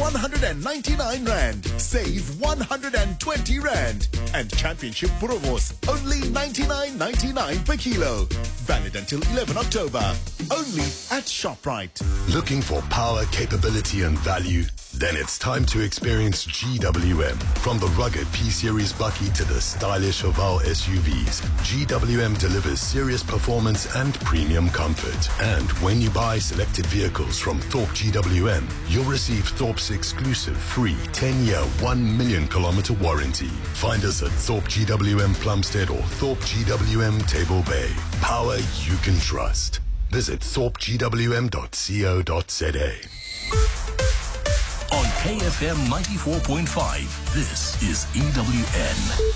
199 Rand. Save 120 Rand. And Championship Provos, only 99.99 per kilo. Valid until 11 October. Only at ShopRite. Looking for power, capability and value? Then it's time to experience GWM. From the rugged P-Series Bucky to the stylish Haval SUVs, GWM delivers serious performance and premium comfort. And when you buy selected vehicles from Thorpe GWM, you'll receive Thorpe's exclusive free 10-year, 1 million kilometer warranty. Find us at Thorpe GWM Plumstead or Thorpe GWM Table Bay. Power you can trust. Visit thorpegwm.co.za. On KFM 94.5, this is EWN.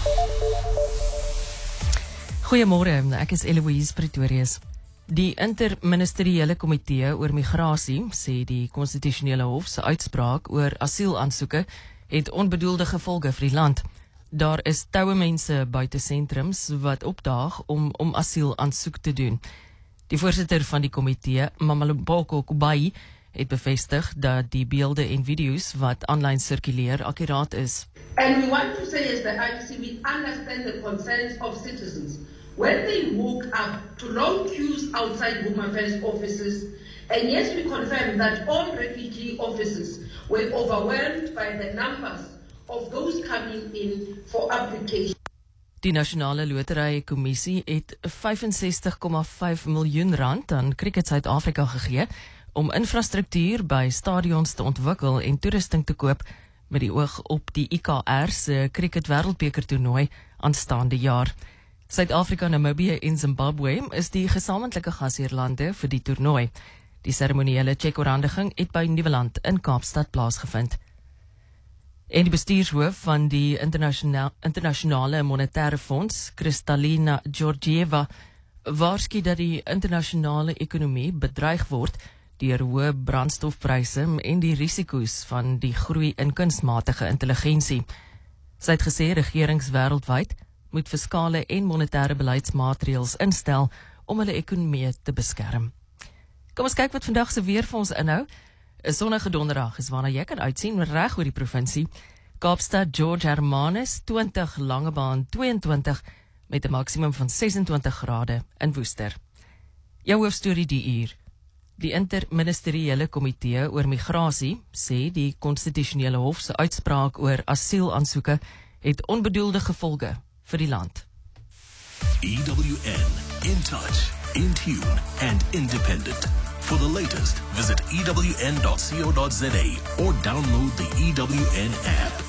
Goeiemôre, ek is Eloise Pretorius. Die interministeriële komitee oor migrasie, sê die konstitusionele hof se uitspraak oor asielaansoeke het onbedoelde gevolge vir die land. Daar is toue mense buite sentrums wat opdaag om asielaansoek te doen. Die voorsitter van die komitee, Mamaloboko Kubai, het bevestig dat die beelde en video's wat online sirkuleer akkuraat is. And we want to say as the IEC, we understand the concerns of citizens when they walk up to long queues outside Home Affairs offices. And yes, we confirm that all refugee offices were overwhelmed by the numbers of those coming in for application. Die Nasionale Lotery Kommissie het 65,5 miljoen rand aan Cricket Suid-Afrika gegee om infrastruktuur by stadions te ontwikkel en toerusting te koop met die oog op die IKR se Cricket Wêreldbeker toernooi aanstaande jaar. Suid-Afrika, Namibië en Zimbabwe is die gesamentlike gasheerlande vir die toernooi. Die seremoniële tjekoorhandiging het by Nieuweland in Kaapstad plaasgevind. En die bestuurshoof van die internasionale monetaire fonds, Kristalina Georgieva, waarsku dat die internasionale ekonomie bedreig word deur hoë brandstofpryse en die risiko's van die groei in kunsmatige intelligensie. Sy het gesê regerings wêreldwyd moet fiskale en monetêre beleidsmaatreëls instel om hulle ekonomie te beskerm. Kom ons kyk wat vandag se weer vir ons inhou. 'n Sonnige donderdag is waarna jy kan uitsien reg oor die provinsie. Kaapstad, George Hermanus 20, Langebaan 22 met 'n maksimum van 26 grade in Woester. Jou hoofstorie die uur. Die interministeriële komitee oor migrasie sê die konstitusionele hof se uitspraak oor asielaansoeke het onbedoelde gevolge vir die land. EWN, in touch, in tune and independent. For the latest, visit ewn.co.za or download the EWN app.